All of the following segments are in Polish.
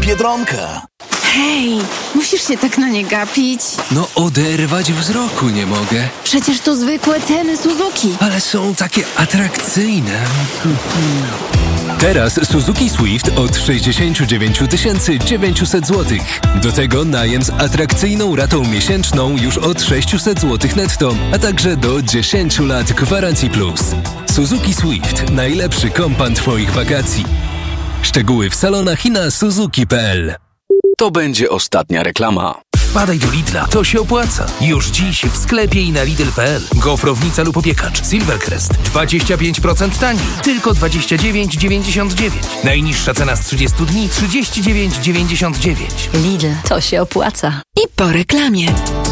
Biedronka. Hej, musisz się tak na nie gapić. No oderwać wzroku nie mogę. Przecież to zwykłe ceny Suzuki. Ale są takie atrakcyjne. Teraz Suzuki Swift od 69 900 zł. Do tego najem z atrakcyjną ratą miesięczną już od 600 zł netto, a także do 10 lat gwarancji plus. Suzuki Swift. Najlepszy kompan Twoich wakacji. Szczegóły w salonach i na suzuki.pl. To będzie ostatnia reklama. Wpadaj do Lidla, to się opłaca. Już dziś w sklepie i na Lidl.pl. Gofrownica lub opiekacz Silvercrest 25% taniej, tylko 29,99. Najniższa cena z 30 dni 39,99. Lidl, to się opłaca. I po reklamie.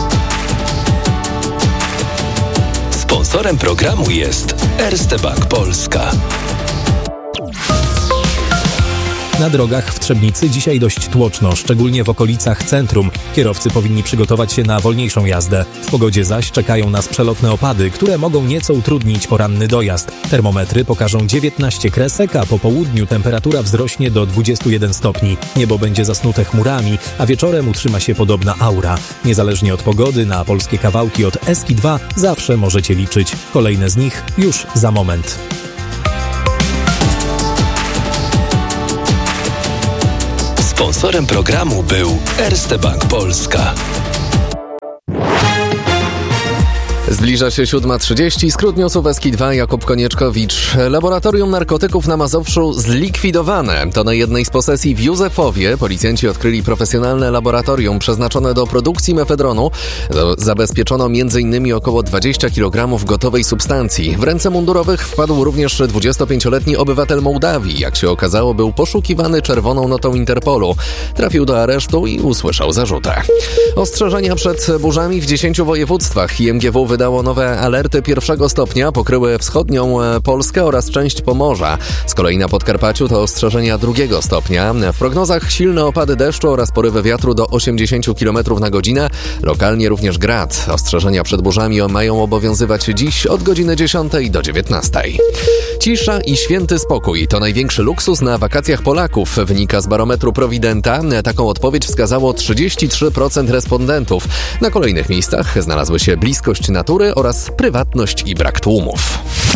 Sponsorem programu jest Erste Bank Polska. Na drogach w Trzebnicy dzisiaj dość tłoczno, szczególnie w okolicach centrum. Kierowcy powinni przygotować się na wolniejszą jazdę. W pogodzie zaś czekają nas przelotne opady, które mogą nieco utrudnić poranny dojazd. Termometry pokażą 19 kresek, a po południu temperatura wzrośnie do 21 stopni. Niebo będzie zasnute chmurami, a wieczorem utrzyma się podobna aura. Niezależnie od pogody na polskie kawałki od Eski 2 zawsze możecie liczyć. Kolejne z nich już za moment. Sponsorem programu był Erste Bank Polska. Zbliża się 7:30. Skrót newsów Eski 2, Jakub Konieczkowicz. Laboratorium narkotyków na Mazowszu zlikwidowane. To na jednej z posesji w Józefowie policjanci odkryli profesjonalne laboratorium przeznaczone do produkcji mefedronu. Zabezpieczono m.in. około 20 kg gotowej substancji. W ręce mundurowych wpadł również 25-letni obywatel Mołdawii. Jak się okazało, był poszukiwany czerwoną notą Interpolu. Trafił do aresztu i usłyszał zarzuty. Ostrzeżenia przed burzami w 10 województwach. IMGW wydało nowe alerty 1 stopnia, pokryły wschodnią Polskę oraz część Pomorza. Z kolei na Podkarpaciu to ostrzeżenia 2 stopnia. W prognozach silne opady deszczu oraz porywy wiatru do 80 km na godzinę. Lokalnie również grad. Ostrzeżenia przed burzami mają obowiązywać dziś od godziny 10 do 19. Cisza i święty spokój to największy luksus na wakacjach Polaków, wynika z barometru Prowidenta. Taką odpowiedź wskazało 33% respondentów. Na kolejnych miejscach znalazły się bliskość natury oraz prywatność i brak tłumów.